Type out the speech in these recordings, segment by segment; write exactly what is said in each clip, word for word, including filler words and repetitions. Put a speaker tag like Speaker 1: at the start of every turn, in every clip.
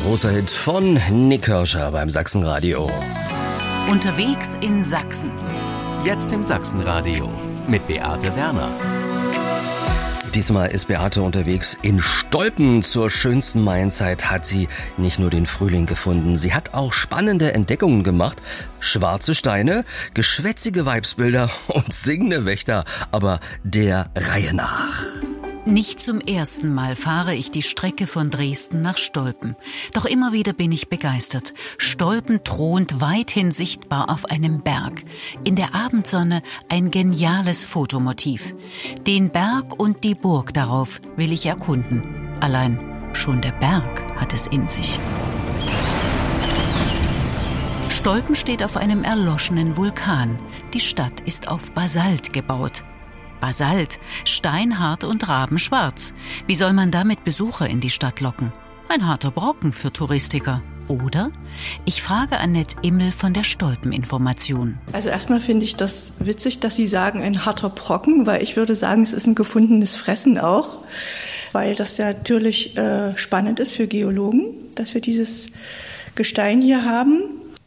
Speaker 1: großer Hit von Nik Kershaw beim Sachsenradio.
Speaker 2: Unterwegs in Sachsen.
Speaker 3: Jetzt im Sachsenradio mit Beate Werner.
Speaker 1: Diesmal ist Beate unterwegs in Stolpen. Zur schönsten Maienzeit hat sie nicht nur den Frühling gefunden, sie hat auch spannende Entdeckungen gemacht. Schwarze Steine, geschwätzige Weibsbilder und singende Wächter, aber der Reihe nach.
Speaker 2: Nicht zum ersten Mal fahre ich die Strecke von Dresden nach Stolpen. Doch immer wieder bin ich begeistert. Stolpen thront weithin sichtbar auf einem Berg. In der Abendsonne ein geniales Fotomotiv. Den Berg und die Burg darauf will ich erkunden. Allein schon der Berg hat es in sich. Stolpen steht auf einem erloschenen Vulkan. Die Stadt ist auf Basalt gebaut. Basalt, steinhart und rabenschwarz. Wie soll man damit Besucher in die Stadt locken? Ein harter Brocken für Touristiker. Oder? Ich frage Annette Immel von der Stolpeninformation.
Speaker 4: Also erstmal finde ich das witzig, dass Sie sagen, ein harter Brocken, weil ich würde sagen, es ist ein gefundenes Fressen auch, weil das ja natürlich äh, spannend ist für Geologen, dass wir dieses Gestein hier haben.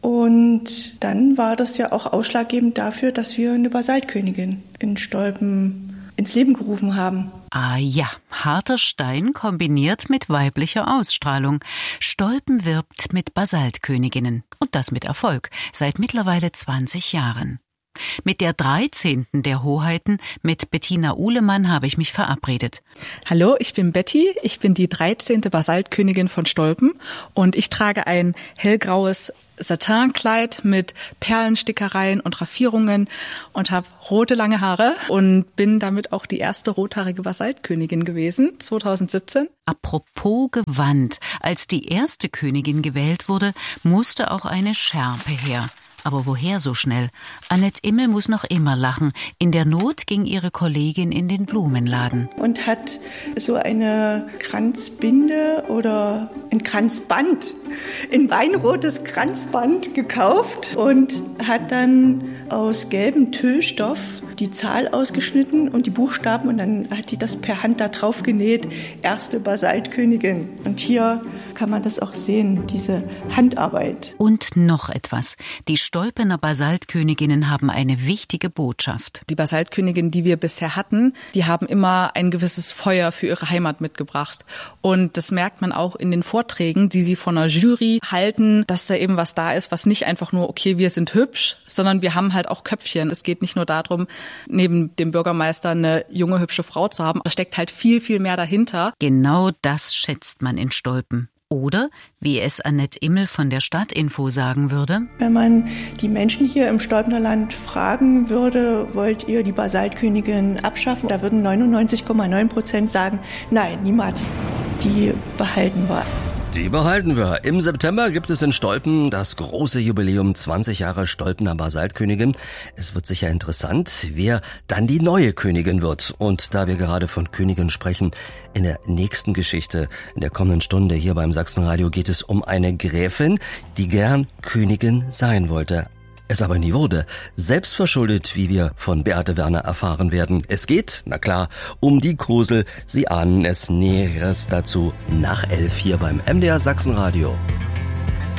Speaker 4: Und dann war das ja auch ausschlaggebend dafür, dass wir eine Basaltkönigin in Stolpen ins Leben gerufen haben.
Speaker 2: Ah ja, harter Stein kombiniert mit weiblicher Ausstrahlung. Stolpen wirbt mit Basaltköniginnen. Und das mit Erfolg, seit mittlerweile zwanzig Jahren. Mit der dreizehnten der Hoheiten, mit Bettina Uhlemann, habe ich mich verabredet.
Speaker 5: Hallo, ich bin Betty, ich bin die dreizehnte Basaltkönigin von Stolpen und ich trage ein hellgraues Satinkleid mit Perlenstickereien und Raffierungen und habe rote lange Haare und bin damit auch die erste rothaarige Basaltkönigin gewesen, zweitausendsiebzehn.
Speaker 2: Apropos Gewand, als die erste Königin gewählt wurde, musste auch eine Schärpe her. Aber woher so schnell? Annette Immel muss noch immer lachen. In der Not ging ihre Kollegin in den Blumenladen.
Speaker 4: Und hat so eine Kranzbinde oder ein Kranzband, ein weinrotes Kranzband gekauft und hat dann aus gelbem Tüllstoff die Zahl ausgeschnitten und die Buchstaben und dann hat die das per Hand da drauf genäht. Erste Basaltkönigin. Und hier kann man das auch sehen, diese Handarbeit.
Speaker 2: Und noch etwas. Die Stolpener Basaltköniginnen haben eine wichtige Botschaft.
Speaker 5: Die Basaltköniginnen, die wir bisher hatten, die haben immer ein gewisses Feuer für ihre Heimat mitgebracht. Und das merkt man auch in den Vorträgen, die sie von einer Jury halten, dass da eben was da ist, was nicht einfach nur, okay, wir sind hübsch, sondern wir haben halt auch Köpfchen. Es geht nicht nur darum, neben dem Bürgermeister eine junge, hübsche Frau zu haben. Da steckt halt viel, viel mehr dahinter.
Speaker 2: Genau das schätzt man in Stolpen. Oder, wie es Annette Immel von der Stadtinfo sagen würde:
Speaker 4: Wenn man die Menschen hier im Stolpener Land fragen würde, wollt ihr die Basaltkönigin abschaffen? Da würden neunundneunzig Komma neun Prozent sagen, nein, niemals. Die behalten wir.
Speaker 1: Die behalten wir. Im September gibt es in Stolpen das große Jubiläum zwanzig Jahre Stolpener Basaltkönigin. Es wird sicher interessant, wer dann die neue Königin wird. Und da wir gerade von Königin sprechen, in der nächsten Geschichte, in der kommenden Stunde hier beim Sachsenradio geht es um eine Gräfin, die gern Königin sein wollte. Es aber nie wurde. Selbstverschuldet, wie wir von Beate Werner erfahren werden. Es geht, na klar, um die Kosel. Sie ahnen es, Näheres dazu nach elf hier beim M D R Sachsenradio.